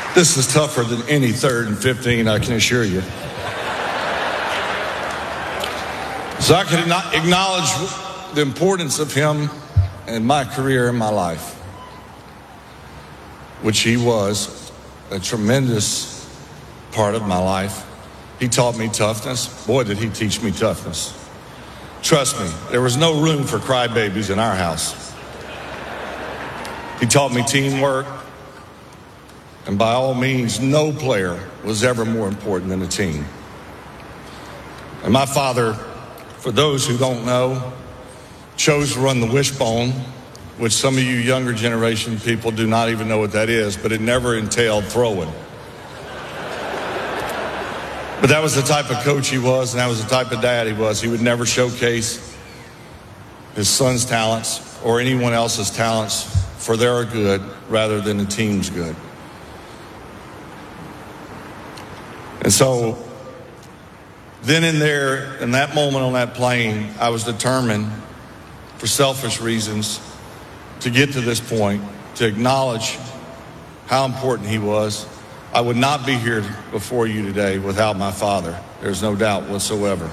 This is tougher than any 3rd and 15, I can assure you. So I can acknowledge the importance of him in my career and my life, which he was a tremendous part of my life. He taught me toughness. Boy, did he teach me toughness. Trust me, there was no room for crybabies in our house. He taught me teamwork. And by all means, no player was ever more important than a team. And my father, for those who don't know, chose to run the wishbone, which some of you younger generation people do not even know what that is, but it never entailed throwing. But that was the type of coach he was, and that was the type of dad he was. He would never showcase his son's talents or anyone else's talents for their good rather than the team's good. And so then in that moment on that plane, I was determined for selfish reasons to get to this point, to acknowledge how important he was. I would not be here before you today without my father. There's no doubt whatsoever.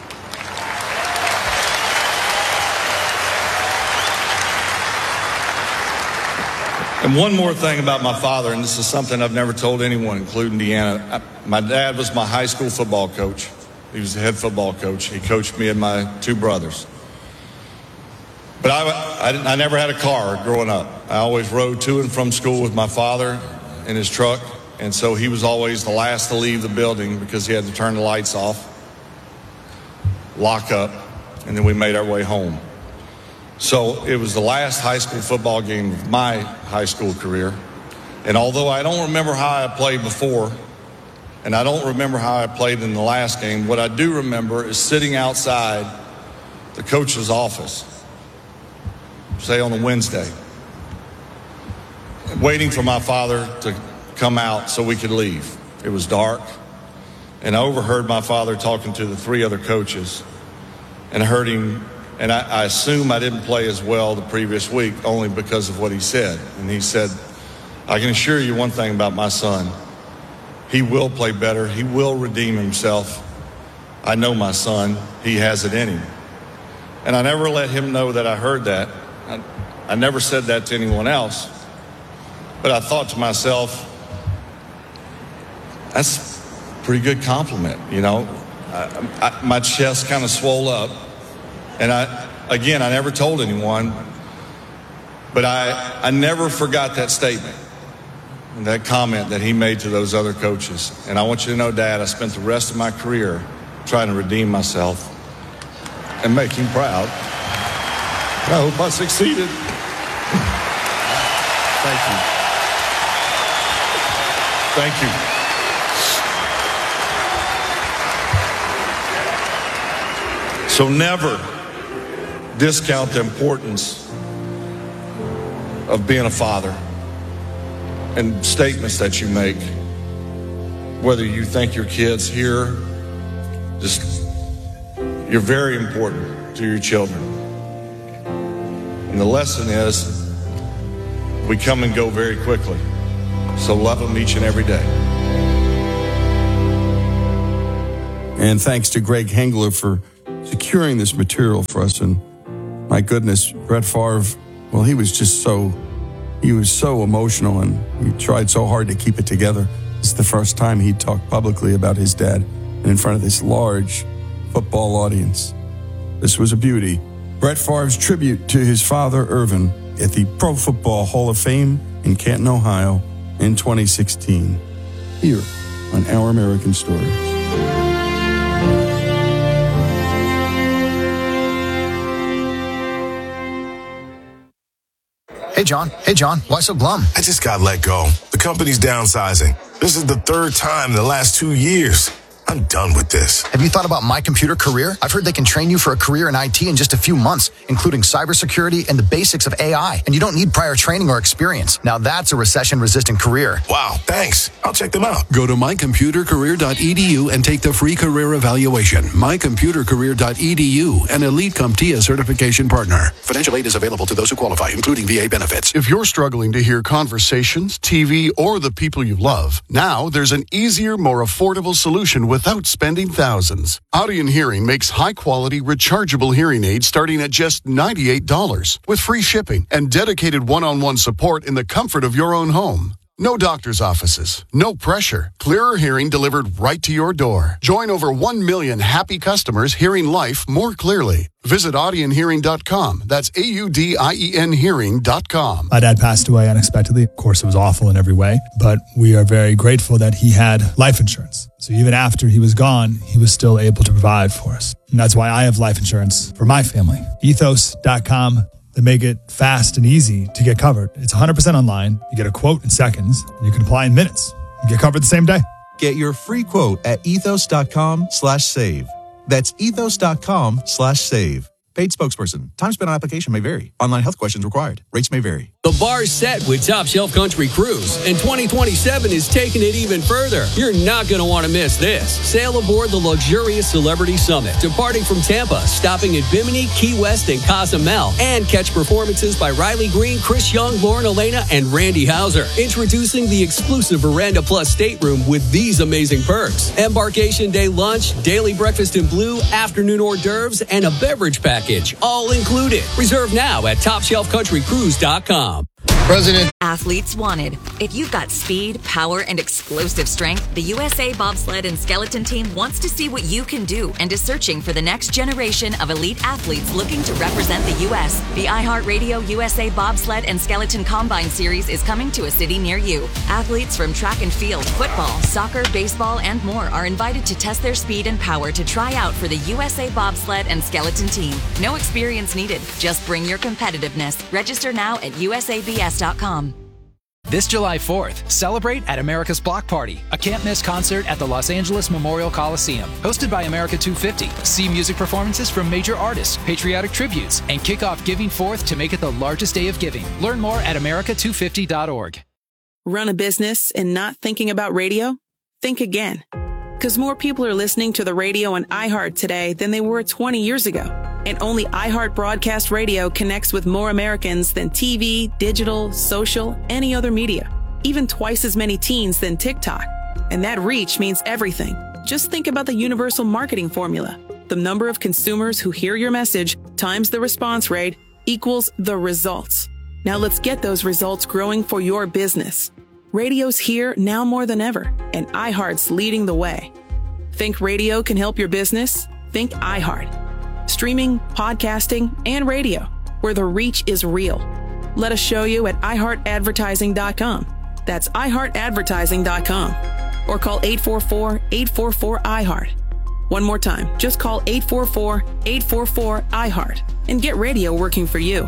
And one more thing about my father, and this is something I've never told anyone, including Deanna. My dad was my high school football coach. He was the head football coach. He coached me and my 2 brothers. But I never had a car growing up. I always rode to and from school with my father in his truck. And so he was always the last to leave the building because he had to turn the lights off, lock up, and then we made our way home. So it was the last high school football game of my high school career. And although I don't remember how I played before, and I don't remember how I played in the last game, what I do remember is sitting outside the coach's office, say on a Wednesday, waiting for my father to come out so we could leave. It was dark, and I overheard my father talking to the 3 other coaches, and I heard him, and I assume I didn't play as well the previous week only because of what he said. And he said, I can assure you one thing about my son. He will play better. He will redeem himself. I know my son. He has it in him. And I never let him know that I heard that. I never said that to anyone else. But I thought to myself, that's a pretty good compliment, you know. My chest kind of swole up. And I never told anyone, but I never forgot that statement, that comment that he made to those other coaches. And I want you to know, Dad, I spent the rest of my career trying to redeem myself and make him proud. I hope I succeeded. Thank you. Thank you. So never discount the importance of being a father and statements that you make. Whether you think your kids here, you're very important to your children. And the lesson is, we come and go very quickly. So love them each and every day. And thanks to Greg Hengler for securing this material for us. And my goodness, Brett Favre, well, he was so emotional, and he tried so hard to keep it together. It's the first time he talked publicly about his dad and in front of this large football audience. This was a beauty. Brett Favre's tribute to his father, Irvin, at the Pro Football Hall of Fame in Canton, Ohio in 2016. Here on Our American Stories. Hey, John, why so glum? I just got let go. The company's downsizing. This is the 3rd time in the last 2 years. I'm done with this. Have you thought about My Computer Career? I've heard they can train you for a career in IT in just a few months, including cybersecurity and the basics of AI. And you don't need prior training or experience. Now that's a recession-resistant career. Wow, thanks. I'll check them out. Go to mycomputercareer.edu and take the free career evaluation. Mycomputercareer.edu, an Elite CompTIA certification partner. Financial aid is available to those who qualify, including VA benefits. If you're struggling to hear conversations, TV, or the people you love, now there's an easier, more affordable solution without spending thousands. Audien Hearing makes high-quality, rechargeable hearing aids starting at just $98 with free shipping and dedicated one-on-one support in the comfort of your own home. No doctor's offices, no pressure. Clearer hearing delivered right to your door. Join over 1 million happy customers hearing life more clearly. Visit audienhearing.com. That's AUDIEN hearing.com. My dad passed away unexpectedly. Of course, it was awful in every way, but we are very grateful that he had life insurance. So even after he was gone, he was still able to provide for us. And that's why I have life insurance for my family. Ethos.com. They make it fast and easy to get covered. It's 100% online. You get a quote in seconds, and you can apply in minutes. You get covered the same day. Get your free quote at ethos.com/save. That's ethos.com/save. Paid spokesperson. Time spent on application may vary. Online health questions required. Rates may vary. The bar's set with Top Shelf Country Cruise, and 2027 is taking it even further. You're not going to want to miss this. Sail aboard the luxurious Celebrity Summit, departing from Tampa, stopping at Bimini, Key West, and Cozumel, and catch performances by Riley Green, Chris Young, Lauren Elena, and Randy Hauser. Introducing the exclusive Veranda Plus stateroom with these amazing perks: embarkation day lunch, daily breakfast in blue, afternoon hors d'oeuvres, and a beverage package, all included. Reserve now at TopShelfCountryCruise.com. President. Athletes wanted. If you've got speed, power, and explosive strength, the USA Bobsled and Skeleton Team wants to see what you can do and is searching for the next generation of elite athletes looking to represent the U.S. The iHeartRadio USA Bobsled and Skeleton Combine Series is coming to a city near you. Athletes from track and field, football, soccer, baseball, and more are invited to test their speed and power to try out for the USA Bobsled and Skeleton Team. No experience needed. Just bring your competitiveness. Register now at usabs.com. This July 4th, celebrate at America's Block Party, a can't-miss concert at the Los Angeles Memorial Coliseum. Hosted by America 250, see music performances from major artists, patriotic tributes, and kick off Giving Forth to make it the largest day of giving. Learn more at america250.org. Run a business and not thinking about radio? Think again. Because more people are listening to the radio on iHeart today than they were 20 years ago. And only iHeart Broadcast Radio connects with more Americans than TV, digital, social, any other media. Even twice as many teens than TikTok. And that reach means everything. Just think about the universal marketing formula. The number of consumers who hear your message times the response rate equals the results. Now let's get those results growing for your business. Radio's here now more than ever, and iHeart's leading the way. Think radio can help your business? Think iHeart. Streaming, podcasting, and radio, where the reach is real. Let us show you at iHeartAdvertising.com. That's iHeartAdvertising.com. Or call 844-844-iHeart. One more time, just call 844-844-iHeart and get radio working for you.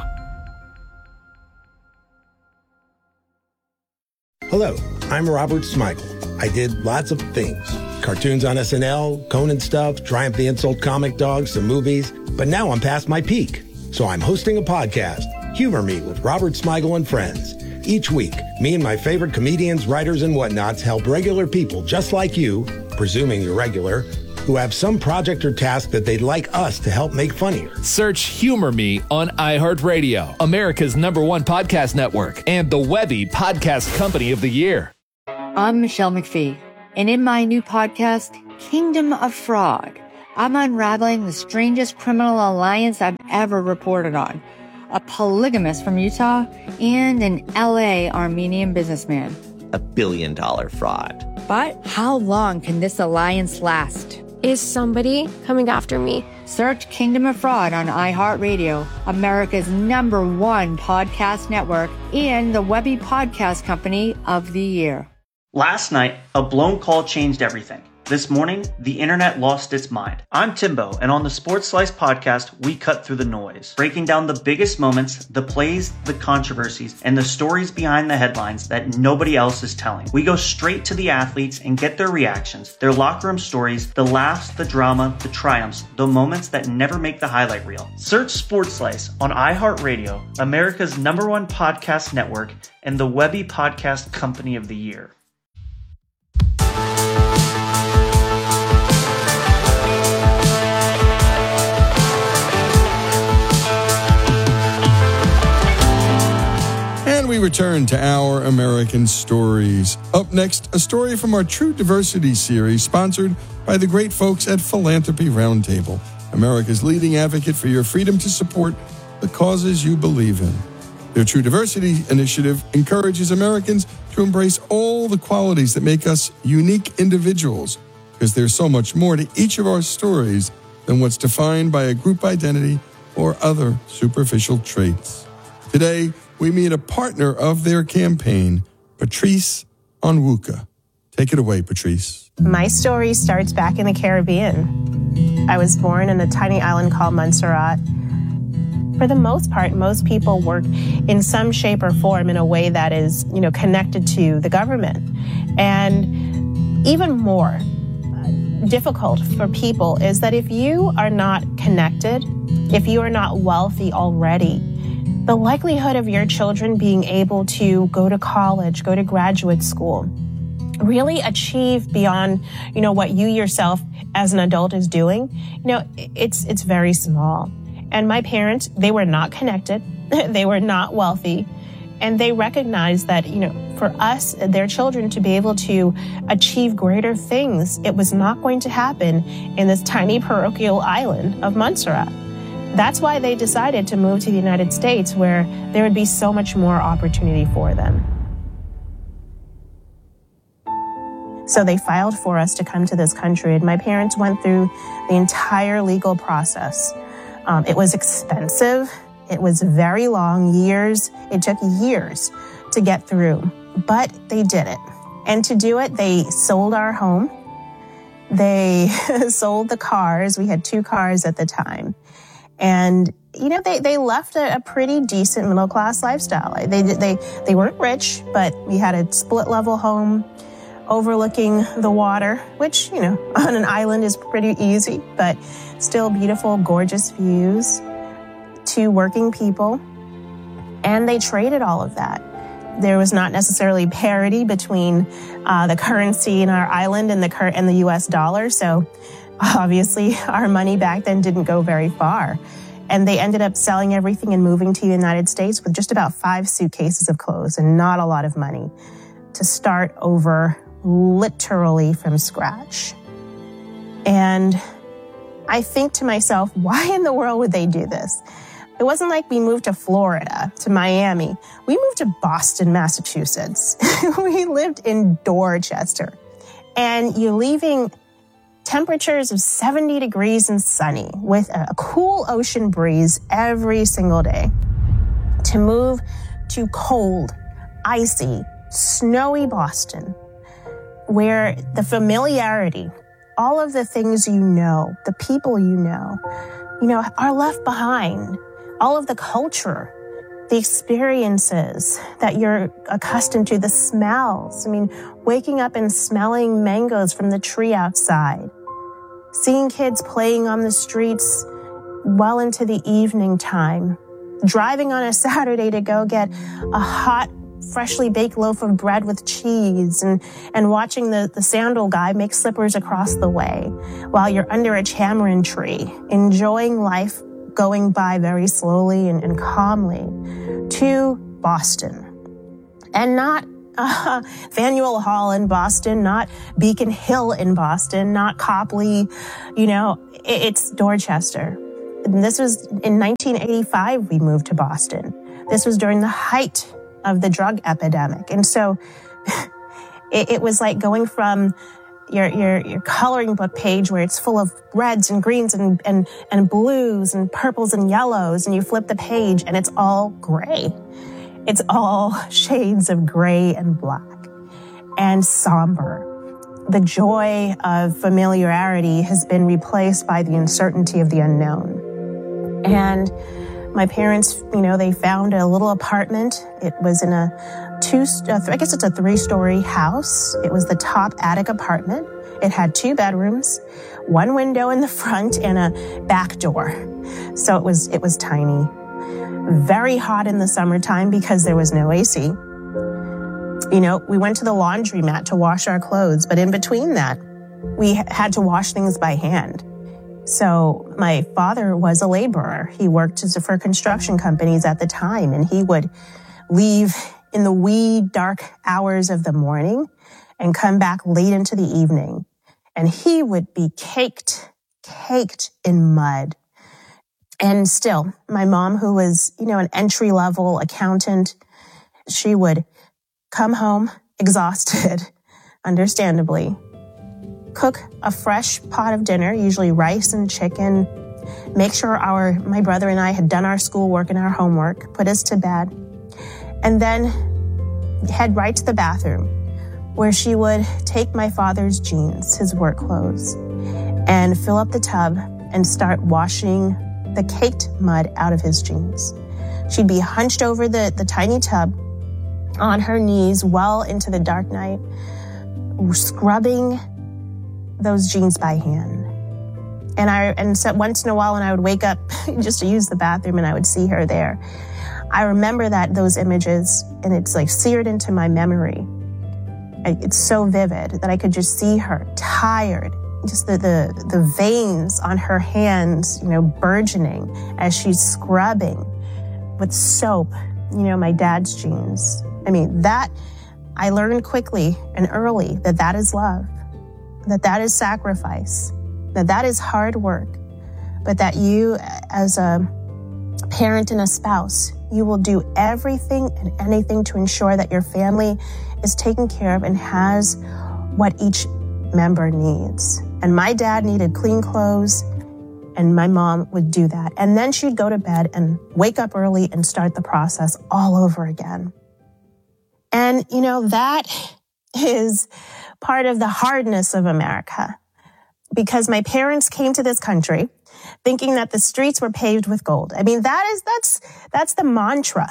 Hello, I'm Robert Smigel. I did lots of things. Cartoons on SNL, Conan stuff, Triumph the Insult Comic Dog, some movies. But now I'm past my peak. So I'm hosting a podcast, Humor Me with Robert Smigel and Friends. Each week, me and my favorite comedians, writers, and whatnots help regular people just like you, presuming you're regular, who have some project or task that they'd like us to help make funnier. Search Humor Me on iHeartRadio, America's #1 podcast network, and the Webby Podcast Company of the Year. I'm Michelle McPhee, and in my new podcast, Kingdom of Frog, I'm unraveling the strangest criminal alliance I've ever reported on. A polygamist from Utah and an LA Armenian businessman. $1 billion fraud. But how long can this alliance last? Is somebody coming after me? Search Kingdom of Fraud on iHeartRadio, America's #1 podcast network, and the Webby Podcast Company of the Year. Last night, a blown call changed everything. This morning, the internet lost its mind. I'm Timbo, and on the Sports Slice podcast, we cut through the noise, breaking down the biggest moments, the plays, the controversies, and the stories behind the headlines that nobody else is telling. We go straight to the athletes and get their reactions, their locker room stories, the laughs, the drama, the triumphs, the moments that never make the highlight reel. Search Sports Slice on iHeartRadio, America's #1 podcast network, and the Webby Podcast Company of the Year. And we return to Our American Stories. Up next, a story from our True Diversity series, sponsored by the great folks at Philanthropy Roundtable, America's leading advocate for your freedom to support the causes you believe in. Their True Diversity initiative encourages Americans to embrace all the qualities that make us unique individuals, because there's so much more to each of our stories than what's defined by a group identity or other superficial traits. Today, we meet a partner of their campaign, Patrice Onwuka. Take it away, Patrice. My story starts back in the Caribbean. I was born in a tiny island called Montserrat. For the most part, most people work in some shape or form in a way that is, connected to the government. And even more difficult for people is that if you are not connected, if you are not wealthy already, the likelihood of your children being able to go to college, go to graduate school, really achieve beyond, what you yourself as an adult is doing, it's very small. And my parents, they were not connected. They were not wealthy. And they recognized that, for us, their children, to be able to achieve greater things, it was not going to happen in this tiny parochial island of Montserrat. That's why they decided to move to the United States, where there would be so much more opportunity for them. So they filed for us to come to this country, and my parents went through the entire legal process. It was expensive. It was very long, years. It took years to get through, but they did it. And to do it, they sold our home. They sold the cars. We had 2 cars at the time. And, they left a pretty decent middle-class lifestyle. They weren't rich, but we had a split-level home overlooking the water, which, on an island is pretty easy, but still beautiful, gorgeous views, 2 working people. And they traded all of that. There was not necessarily parity between the currency in our island and the U.S. dollar, so obviously, our money back then didn't go very far. And they ended up selling everything and moving to the United States with just about 5 suitcases of clothes and not a lot of money to start over literally from scratch. And I think to myself, why in the world would they do this? It wasn't like we moved to Florida, to Miami. We moved to Boston, Massachusetts. We lived in Dorchester. And you're leaving temperatures of 70 degrees and sunny with a cool ocean breeze every single day to move to cold, icy, snowy Boston, where the familiarity, all of the things the people are left behind. All of the culture, the experiences that you're accustomed to, the smells. Waking up and smelling mangoes from the tree outside, seeing kids playing on the streets well into the evening time, driving on a Saturday to go get a hot, freshly baked loaf of bread with cheese and watching the sandal guy make slippers across the way while you're under a tamarind tree, enjoying life going by very slowly and calmly, to Boston. And not Faneuil Hall in Boston, not Beacon Hill in Boston, not Copley, it's Dorchester. And this was in 1985 we moved to Boston. This was during the height of the drug epidemic. And so it was like going from your coloring book page where it's full of reds and greens and blues and purples and yellows, and you flip the page and it's all gray. It's all shades of gray and black and somber. the joy of familiarity has been replaced by the uncertainty of the unknown. And my parents, they found a little apartment. It was in a 3-story house. It was the top attic apartment. It had 2 bedrooms, 1 window in the front, and a back door. So it was tiny. Very hot in the summertime because there was no AC. We went to the laundromat to wash our clothes, but in between that, we had to wash things by hand. So my father was a laborer. He worked for construction companies at the time, and he would leave in the wee dark hours of the morning and come back late into the evening. And he would be caked in mud. And still, my mom, who was, an entry-level accountant, she would come home exhausted, understandably, cook a fresh pot of dinner, usually rice and chicken, make sure my brother and I had done our schoolwork and our homework, put us to bed, and then head right to the bathroom, where she would take my father's jeans, his work clothes, and fill up the tub and start washing the caked mud out of his jeans. She'd be hunched over the tiny tub on her knees well into the dark night, scrubbing those jeans by hand. And so once in a while when I would wake up just to use the bathroom and I would see her there, I remember those images, and it's like seared into my memory. It's so vivid that I could just see her tired, just the veins on her hands, burgeoning as she's scrubbing with soap, my dad's jeans. That I learned quickly and early that is love, that is sacrifice, that is hard work, but that you as a parent and a spouse, you will do everything and anything to ensure that your family is taken care of and has what each member needs. And my dad needed clean clothes, and my mom would do that. And then she'd go to bed and wake up early and start the process all over again. And, that is part of the hardness of America, because my parents came to this country thinking that the streets were paved with gold. That's the mantra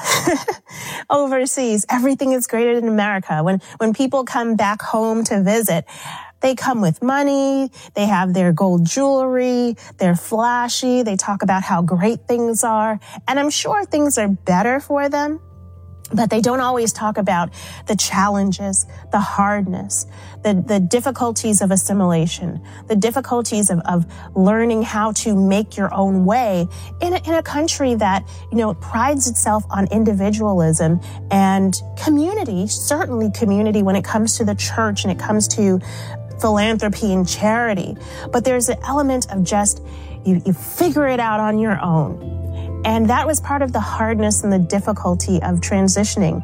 overseas. Everything is greater in America. When people come back home to visit, they come with money, they have their gold jewelry, they're flashy, they talk about how great things are, and I'm sure things are better for them. But they don't always talk about the challenges, the hardness, the difficulties of assimilation, the difficulties of learning how to make your own way in a country that, prides itself on individualism and community, certainly community when it comes to the church and it comes to philanthropy and charity. But there's an element of just, you figure it out on your own. And that was part of the hardness and the difficulty of transitioning.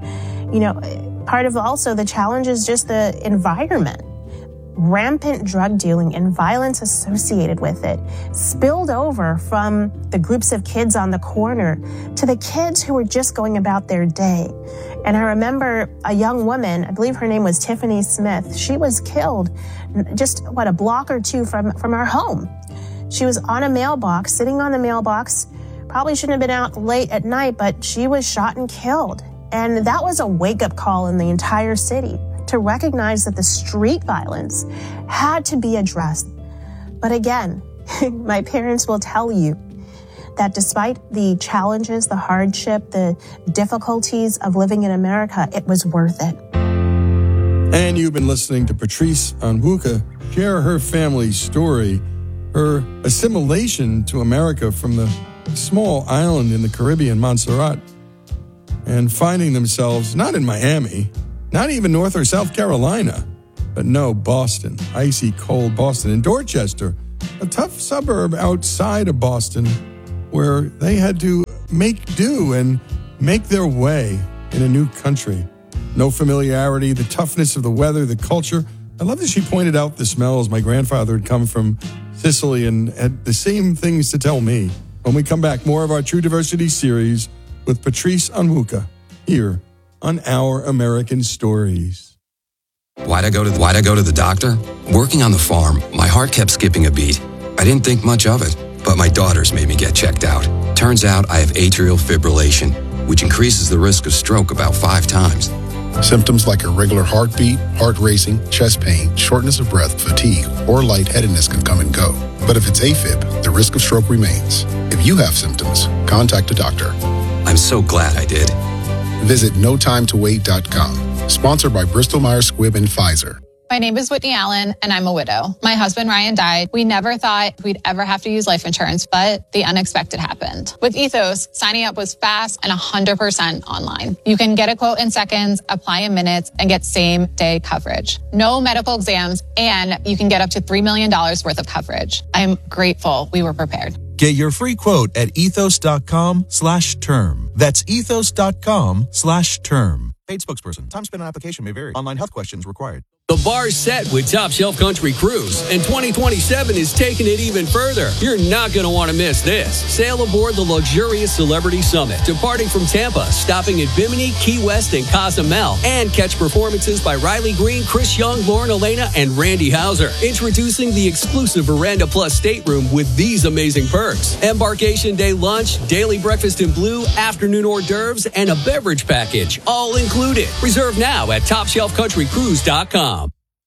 Part of also the challenge is just the environment. Rampant drug dealing and violence associated with it spilled over from the groups of kids on the corner to the kids who were just going about their day. And I remember a young woman, I believe her name was Tiffany Smith. She was killed just, a block or two from our home. She was on a mailbox, sitting on the mailbox. Probably shouldn't have been out late at night, but she was shot and killed. And that was a wake-up call in the entire city to recognize that the street violence had to be addressed. But again, my parents will tell you that despite the challenges, the hardship, the difficulties of living in America, it was worth it. And you've been listening to Patrice Onwuka share her family's story, her assimilation to America from the small island in the Caribbean, Montserrat, and finding themselves not in Miami, not even North or South Carolina, but no, Boston, icy cold Boston, and Dorchester, a tough suburb outside of Boston, where they had to make do and make their way in a new country. No familiarity, the toughness of the weather, the culture. I love that she pointed out the smells. My grandfather had come from Sicily and had the same things to tell me. When we come back, more of our True Diversity series with Patrice Onwuka here on Our American Stories. Why'd I go to the doctor? Working on the farm, my heart kept skipping a beat. I didn't think much of it, but my daughters made me get checked out. Turns out I have atrial fibrillation, which increases the risk of stroke about 5 times. Symptoms like irregular heartbeat, heart racing, chest pain, shortness of breath, fatigue, or lightheadedness can come and go. But if it's AFib, the risk of stroke remains. If you have symptoms, contact a doctor. I'm so glad I did. Visit notimetowait.com. Sponsored by Bristol Myers Squibb and Pfizer. My name is Whitney Allen, and I'm a widow. My husband, Ryan, died. We never thought we'd ever have to use life insurance, but the unexpected happened. With Ethos, signing up was fast and 100% online. You can get a quote in seconds, apply in minutes, and get same-day coverage. No medical exams, and you can get up to $3 million worth of coverage. I'm grateful we were prepared. Get your free quote at ethos.com/term. That's ethos.com/term. Paid spokesperson. Time spent on application may vary. Online health questions required. The bar's set with Top Shelf Country Cruise, and 2027 is taking it even further. You're not going to want to miss this. Sail aboard the luxurious Celebrity Summit, departing from Tampa, stopping at Bimini, Key West, and Cozumel, and catch performances by Riley Green, Chris Young, Lauren Elena, and Randy Houser. Introducing the exclusive Veranda Plus stateroom with these amazing perks: embarkation day lunch, daily breakfast in blue, afternoon hors d'oeuvres, and a beverage package, all included. Reserve now at TopShelfCountryCruise.com.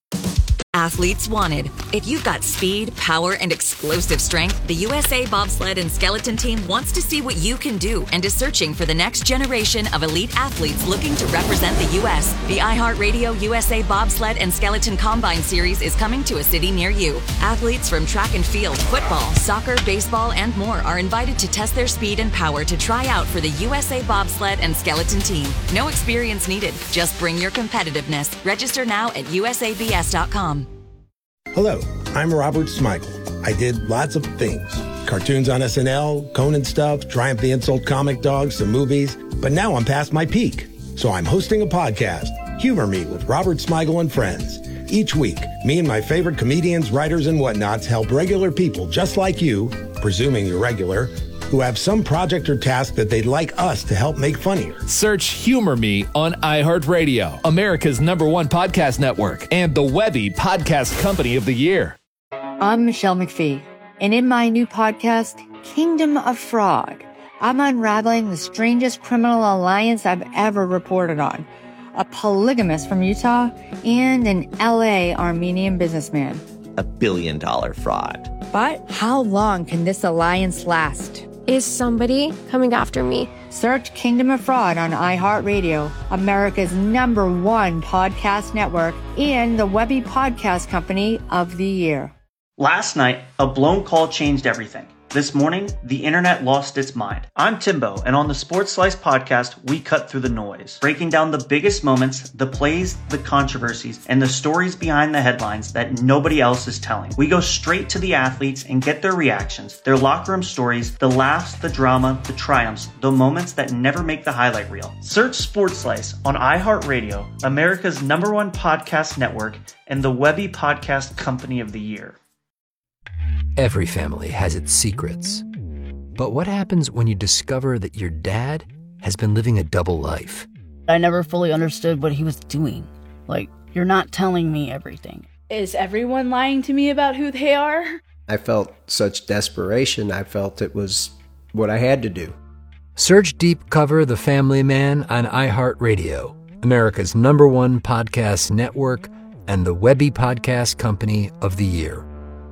Athletes wanted. If you've got speed, power, and explosive strength, the USA Bobsled and Skeleton Team wants to see what you can do and is searching for the next generation of elite athletes looking to represent the U.S. The iHeartRadio USA Bobsled and Skeleton Combine Series is coming to a city near you. Athletes from track and field, football, soccer, baseball, and more are invited to test their speed and power to try out for the USA Bobsled and Skeleton Team. No experience needed. Just bring your competitiveness. Register now at usabs.com. Hello, I'm Robert Smigel. I did lots of things. Cartoons on SNL, Conan stuff, Triumph the Insult Comic Dogs, some movies. But now I'm past my peak. So I'm hosting a podcast, Humor Me with Robert Smigel and Friends. Each week, me and my favorite comedians, writers, and whatnots help regular people just like you, presuming you're regular, who have some project or task that they'd like us to help make funnier. Search Humor Me on iHeartRadio, America's #1 podcast network, and the Webby Podcast Company of the Year. I'm Michelle McPhee, and in my new podcast, Kingdom of Frog, I'm unraveling the strangest criminal alliance I've ever reported on. A polygamist from Utah and an LA Armenian businessman. $1 billion fraud. But how long can this alliance last? Is somebody coming after me? Search Kingdom of Fraud on iHeartRadio, America's #1 podcast network, and the Webby Podcast Company of the Year. Last night, a blown call changed everything. This morning, the internet lost its mind. I'm Timbo, and on the Sports Slice podcast, we cut through the noise, breaking down the biggest moments, the plays, the controversies, and the stories behind the headlines that nobody else is telling. We go straight to the athletes and get their reactions, their locker room stories, the laughs, the drama, the triumphs, the moments that never make the highlight reel. Search Sports Slice on iHeartRadio, America's #1 podcast network, and the Webby Podcast Company of the Year. Every family has its secrets. But what happens when you discover that your dad has been living a double life? I never fully understood what he was doing. Like, you're not telling me everything. Is everyone lying to me about who they are? I felt such desperation. I felt it was what I had to do. Search Deep Cover The Family Man on iHeartRadio, America's #1 podcast network, and the Webby Podcast Company of the Year.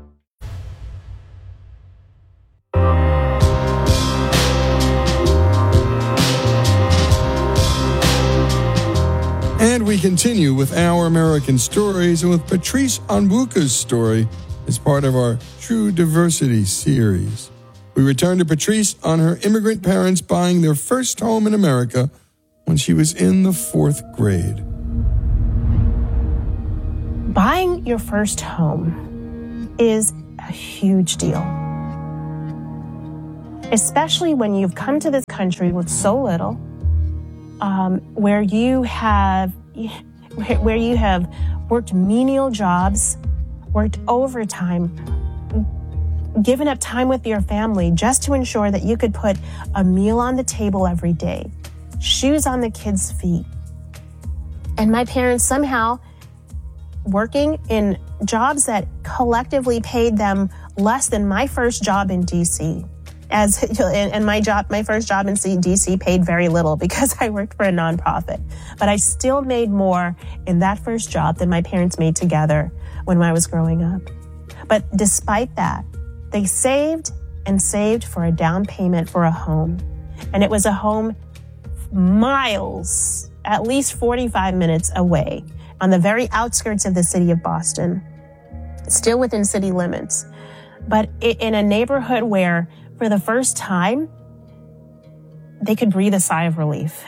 And we continue with Our American Stories and with Patrice Onwuka's story as part of our True Diversity series. We return to Patrice on her immigrant parents buying their first home in America when she was in the 4th grade. Buying your first home is a huge deal, especially when you've come to this country with so little. Where you have worked menial jobs, worked overtime, given up time with your family just to ensure that you could put a meal on the table every day, shoes on the kids' feet. And my parents somehow working in jobs that collectively paid them less than my first job in DC. And my first job in DC paid very little because I worked for a nonprofit. But I still made more in that first job than my parents made together when I was growing up. But despite that, they saved and saved for a down payment for a home. And it was a home miles, at least 45 minutes away, on the very outskirts of the city of Boston, still within city limits, but in a neighborhood where, for the first time, they could breathe a sigh of relief.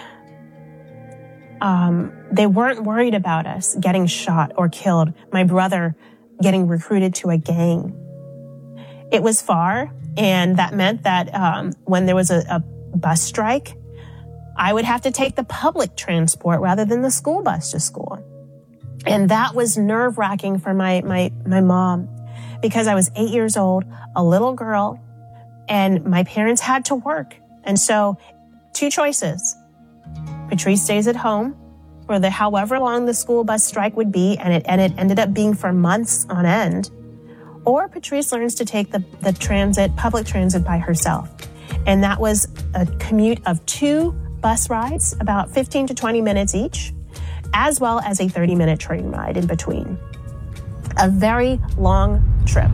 They weren't worried about us getting shot or killed, my brother getting recruited to a gang. It was far, and that meant that when there was a bus strike, I would have to take the public transport rather than the school bus to school. And that was nerve-wracking for my mom, because I was 8 years old, a little girl, and my parents had to work. And so, two choices. Patrice stays at home for however long the school bus strike would be, and it ended up being for months on end. Or Patrice learns to take the public transit by herself. And that was a commute of 2 bus rides, about 15 to 20 minutes each, as well as a 30-minute train ride in between. A very long trip.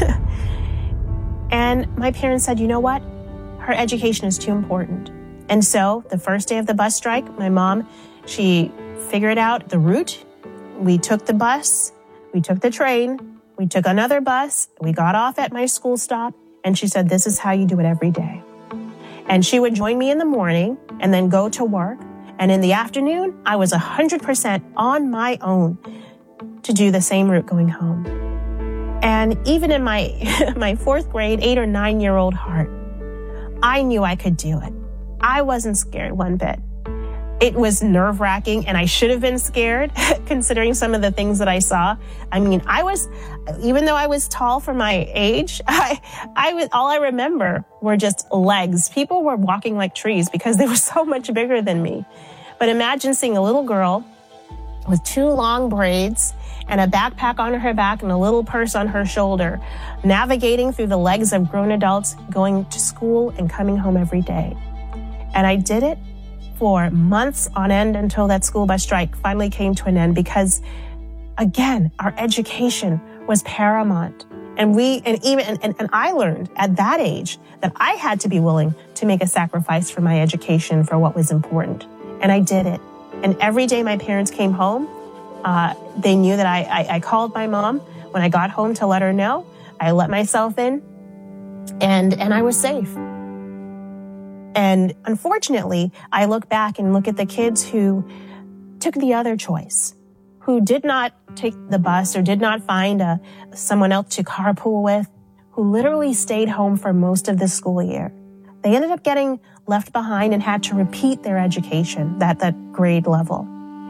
And my parents said, you know what? Her education is too important. And so the first day of the bus strike, my mom, she figured out the route. We took the bus, we took the train, we took another bus, we got off at my school stop, and she said, this is how you do it every day. And she would join me in the morning and then go to work. And in the afternoon, I was 100% on my own to do the same route going home. And even in my 4th grade, 8 or 9-year-old heart, I knew I could do it. I wasn't scared one bit. It was nerve-wracking, and I should have been scared considering some of the things that I saw. I mean, even though I was tall for my age, all I remember were just legs. People were walking like trees because they were so much bigger than me. But imagine seeing a little girl with 2 long braids and a backpack on her back and a little purse on her shoulder, navigating through the legs of grown adults, going to school and coming home every day. And I did it for months on end until that school bus strike finally came to an end, because, again, our education was paramount. And I learned at that age that I had to be willing to make a sacrifice for my education for what was important. And I did it. And every day my parents came home, they knew that I called my mom when I got home to let her know. I let myself in, and I was safe. And unfortunately, I look back and look at the kids who took the other choice, who did not take the bus or did not find someone else to carpool with, who literally stayed home for most of the school year. They ended up getting left behind and had to repeat their education, that grade level.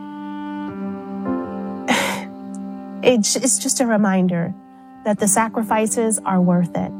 It's just a reminder that the sacrifices are worth it.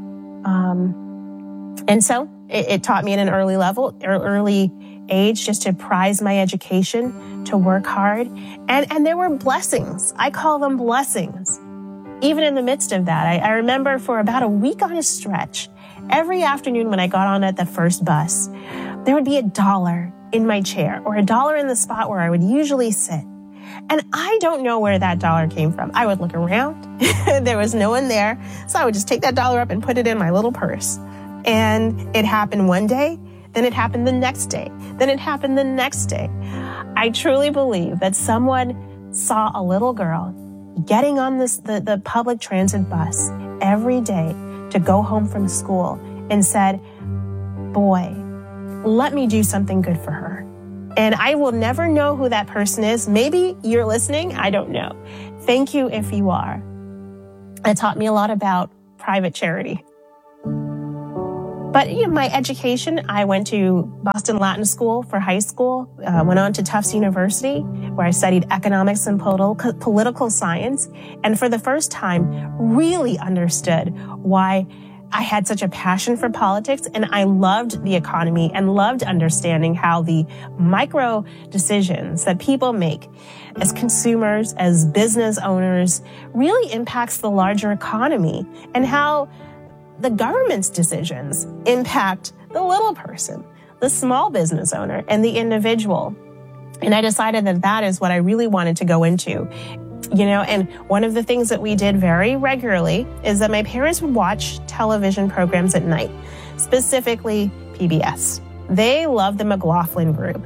And so it taught me at an early age, just to prize my education, to work hard. And there were blessings. I call them blessings. Even in the midst of that, I remember for about a week on a stretch, every afternoon when I got on at the first bus, there would be $1 in my chair or $1 in the spot where I would usually sit. And I don't know where that $1 came from. I would look around. There was no one there. So I would just take that $1 up and put it in my little purse. And it happened one day, then it happened the next day, then it happened the next day. I truly believe that someone saw a little girl getting on the public transit bus every day to go home from school and said, boy, let me do something good for her. And I will never know who that person is. Maybe you're listening. I don't know. Thank you if you are. It taught me a lot about private charity. But my education, I went to Boston Latin School for high school, went on to Tufts University, where I studied economics and political science, and for the first time really understood why I had such a passion for politics, and I loved the economy and loved understanding how the micro decisions that people make as consumers, as business owners, really impacts the larger economy, and how the government's decisions impact the little person, the small business owner, and the individual. And I decided that that is what I really wanted to go into. You know, and one of the things that we did very regularly is that my parents would watch television programs at night, specifically PBS. They loved the McLaughlin Group.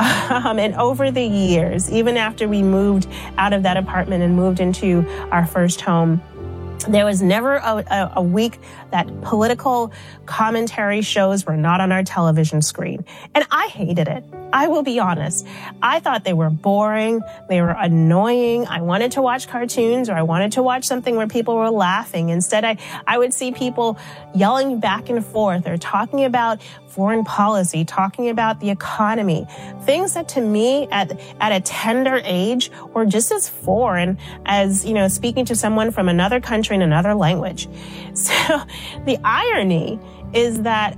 And over the years, even after we moved out of that apartment and moved into our first home, there was never a week that political commentary shows were not on our television screen. And I hated it. I will be honest. I thought they were boring. They were annoying. I wanted to watch cartoons, or I wanted to watch something where people were laughing. Instead, I would see people yelling back and forth or talking about foreign policy, talking about the economy, things that to me at a tender age were just as foreign as, you know, speaking to someone from another country in another language. So the irony is that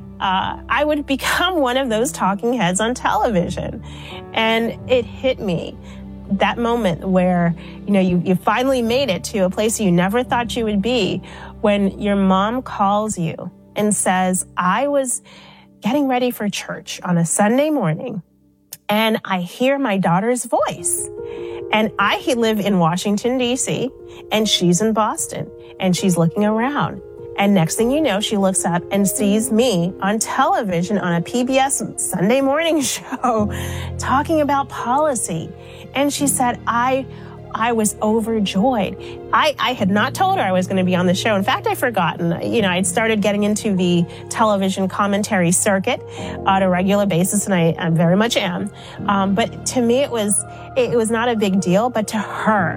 I would become one of those talking heads on television. And it hit me, that moment where, you know, you finally made it to a place you never thought you would be, when your mom calls you and says, I was getting ready for church on a Sunday morning, and I hear my daughter's voice. And I live in Washington, D.C., and she's in Boston, and she's looking around. And next thing you know, she looks up and sees me on television on a PBS Sunday morning show talking about policy. And she said, I was overjoyed. I had not told her I was going to be on the show. In fact, I'd forgotten. You know, I'd started getting into the television commentary circuit on a regular basis, and I very much am. But to me, it was not a big deal. But to her,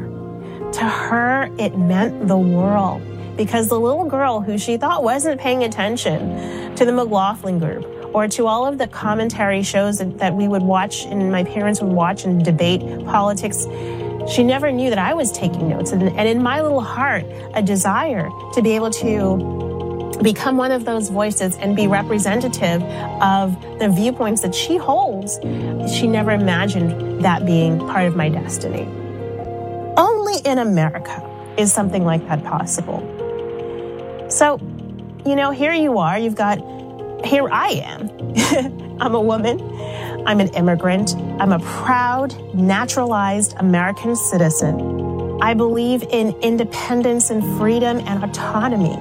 it meant the world. Because the little girl who she thought wasn't paying attention to the McLaughlin Group or to all of the commentary shows that we would watch and my parents would watch and debate politics, she never knew that I was taking notes. And in my little heart, a desire to be able to become one of those voices and be representative of the viewpoints that she holds, she never imagined that being part of my destiny. Only in America is something like that possible. So, you know, here you are, here I am. I'm a woman, I'm an immigrant, I'm a proud, naturalized American citizen. I believe in independence and freedom and autonomy.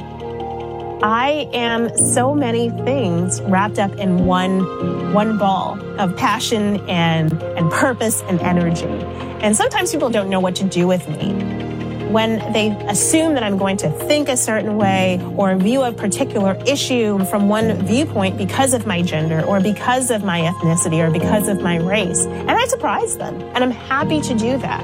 I am so many things wrapped up in one ball of passion and purpose and energy. And sometimes people don't know what to do with me when they assume that I'm going to think a certain way or view a particular issue from one viewpoint because of my gender or because of my ethnicity or because of my race. And I surprise them, and I'm happy to do that.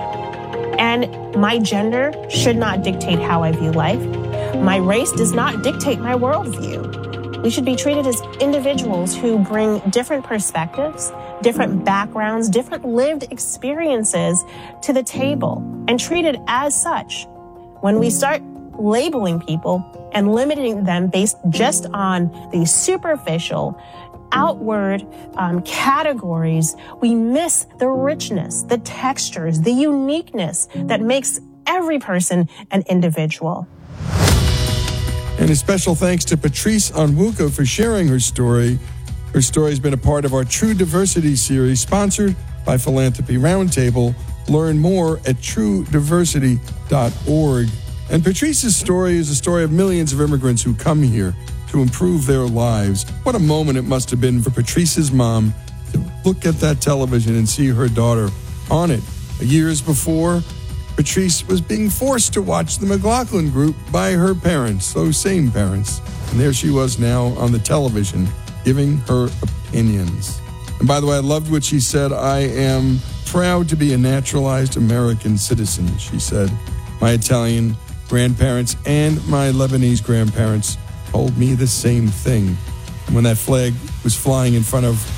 And my gender should not dictate how I view life. My race does not dictate my worldview. We should be treated as individuals who bring different perspectives, different backgrounds, different lived experiences to the table and treated as such. When we start labeling people and limiting them based just on the superficial, outward categories, we miss the richness, the textures, the uniqueness that makes every person an individual. And a special thanks to Patrice Onwuka for sharing her story. Her story has been a part of our True Diversity series, sponsored by Philanthropy Roundtable. Learn more at truediversity.org. And Patrice's story is a story of millions of immigrants who come here to improve their lives. What a moment it must have been for Patrice's mom to look at that television and see her daughter on it. Years before, Patrice was being forced to watch the McLaughlin Group by her parents, those same parents. And there she was now on the television, giving her opinions. And by the way, I loved what she said. I am proud to be a naturalized American citizen, she said. My Italian grandparents and my Lebanese grandparents told me the same thing. And when that flag was flying in front of